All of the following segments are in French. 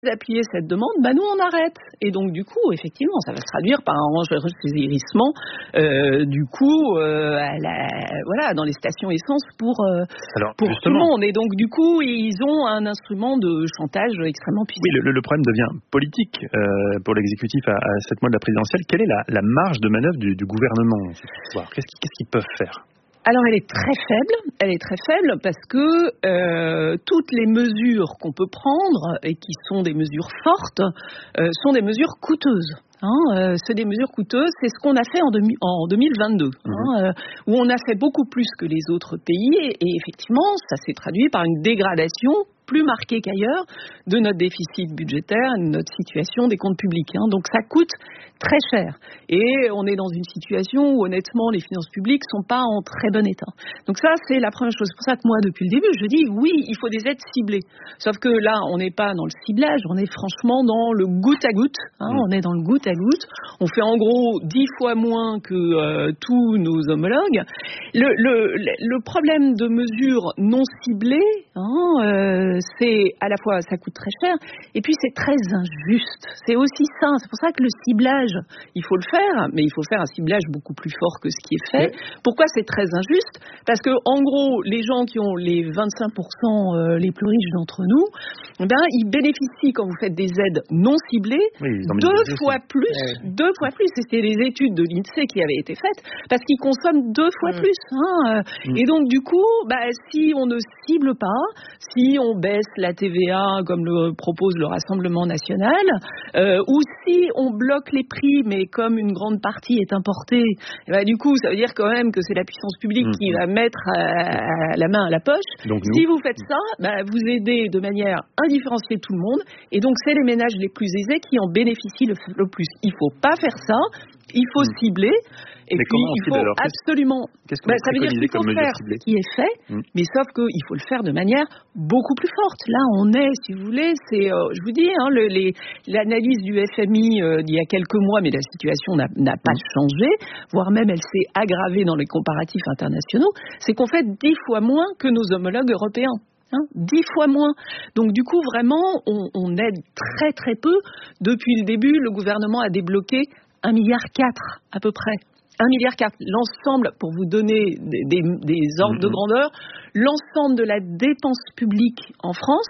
appuyer cette demande, nous on arrête. Et donc du coup, effectivement, ça va se traduire par un renchérissement dans les stations essence pour tout le monde. Et donc du coup, ils ont un instrument de chantage extrêmement puissant. Oui, le problème devient politique pour l'exécutif à 7 mois de la présidentielle. Quelle est la marge de manœuvre du gouvernement? Qu'est-ce qu'ils peuvent faire? Alors elle est très faible parce que toutes les mesures qu'on peut prendre et qui sont des mesures fortes sont des mesures coûteuses. C'est des mesures coûteuses, c'est ce qu'on a fait en 2022, où on a fait beaucoup plus que les autres pays et effectivement ça s'est traduit par une dégradation plus marquée qu'ailleurs de notre déficit budgétaire, de notre situation des comptes publics. Donc ça coûte très cher. Et on est dans une situation où honnêtement les finances publiques sont pas en très bon état. Donc ça c'est la première chose. C'est pour ça que moi depuis le début je dis oui, il faut des aides ciblées. Sauf que là on n'est pas dans le ciblage, on est franchement dans le goutte à goutte. On est dans le goutte à goutte. On fait en gros 10 fois moins que tous nos homologues. Le problème de mesures non ciblées, c'est à la fois ça coûte très cher et puis c'est très injuste. C'est aussi ça. C'est pour ça que le ciblage, il faut le faire, mais il faut faire un ciblage beaucoup plus fort que ce qui est fait. Pourquoi c'est très injuste? Parce que en gros, les gens qui ont les 25% les plus riches d'entre nous, ils bénéficient quand vous faites des aides non ciblées deux fois plus. C'était les études de l'INSEE qui avaient été faites parce qu'ils consomment 2 fois plus. Et donc du coup, si on ne cible pas, si on baisse la TVA comme le propose le Rassemblement national, ou si on bloque les prix, mais comme une grande partie est importée, du coup, ça veut dire quand même que c'est la puissance publique qui va mettre la main à la poche. Donc, si vous faites ça, vous aidez de manière indifférenciée tout le monde, et donc c'est les ménages les plus aisés qui en bénéficient le plus. Il faut pas faire ça, il faut cibler. Et puis, il faut absolument... ça veut dire qu'il faut faire ce qui est fait, mais sauf qu'il faut le faire de manière beaucoup plus forte. Là, on est, si vous voulez, je vous dis, l'analyse du FMI d'il y a quelques mois, mais la situation n'a pas changé, voire même elle s'est aggravée dans les comparatifs internationaux, c'est qu'on fait 10 fois moins que nos homologues européens. 10 fois moins. Donc du coup, vraiment, on aide très très peu. Depuis le début, le gouvernement a débloqué 1,4 milliard à peu près. 1,4 milliard. L'ensemble, pour vous donner des ordres de grandeur, l'ensemble de la dépense publique en France,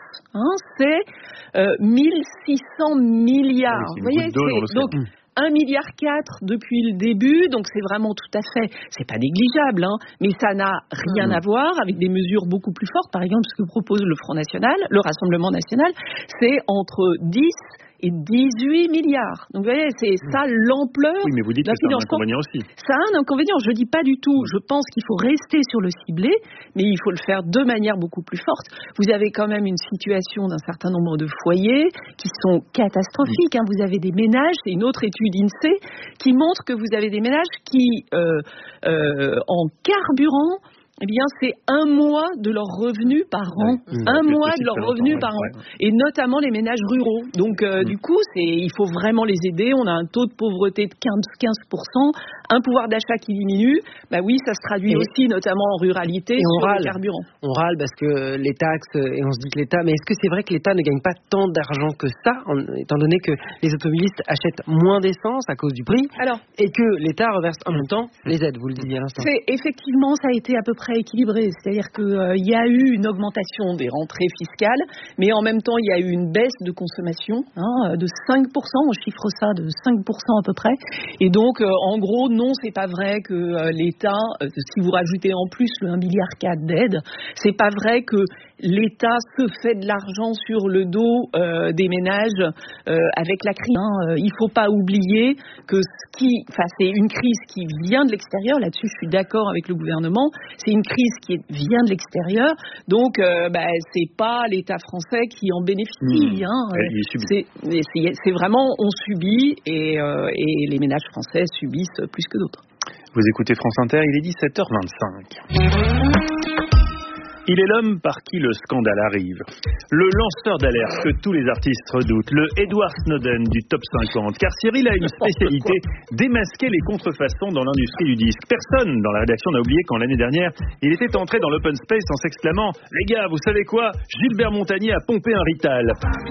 c'est 1600 milliards. Vous voyez, donc 1,4 milliard depuis le début, donc c'est vraiment tout à fait, c'est pas négligeable, mais ça n'a rien à voir avec des mesures beaucoup plus fortes. Par exemple, ce que propose le Front National, le Rassemblement National, c'est entre 10 et 18 milliards. Donc vous voyez, c'est ça l'ampleur. Oui, mais vous dites que ça a un inconvénient aussi. Ça a un inconvénient, je ne dis pas du tout. Je pense qu'il faut rester sur le ciblé, mais il faut le faire de manière beaucoup plus forte. Vous avez quand même une situation d'un certain nombre de foyers qui sont catastrophiques. Vous avez des ménages, c'est une autre étude INSEE qui montre que vous avez des ménages qui, en carburant, c'est 1 mois de leur revenu par an. 1 mois de leur revenu par an. Et notamment les ménages ruraux. Donc, du coup, il faut vraiment les aider. On a un taux de pauvreté de 15%, un pouvoir d'achat qui diminue. Oui, ça se traduit aussi, notamment en ruralité, sur le carburant. On râle parce que les taxes, et on se dit que l'État... Mais est-ce que c'est vrai que l'État ne gagne pas tant d'argent que ça, étant donné que les automobilistes achètent moins d'essence à cause du prix, et que l'État reverse en même temps les aides, vous le disiez à l'instant? Effectivement, ça a été à peu près équilibré, c'est-à-dire qu'il y a eu une augmentation des rentrées fiscales, mais en même temps il y a eu une baisse de consommation de 5%, on chiffre ça de 5% à peu près, et donc en gros non, c'est pas vrai que l'État, si vous rajoutez en plus le 1,4 milliard d'aide, c'est pas vrai que l'État se fait de l'argent sur le dos des ménages avec la crise. Il faut pas oublier que c'est une crise qui vient de l'extérieur, là-dessus je suis d'accord avec le gouvernement, c'est une crise qui vient de l'extérieur, donc c'est pas l'État français qui en bénéficie. C'est vraiment, on subit et les ménages français subissent plus que d'autres. Vous écoutez France Inter, il est 17h25. Il est l'homme par qui le scandale arrive. Le lanceur d'alerte que tous les artistes redoutent. Le Edward Snowden du top 50. Car Cyril a une spécialité, démasquer les contrefaçons dans l'industrie du disque. Personne dans la rédaction n'a oublié qu'en l'année dernière, il était entré dans l'open space en s'exclamant « Les gars, vous savez quoi ? Gilbert Montagnier a pompé un Rital ».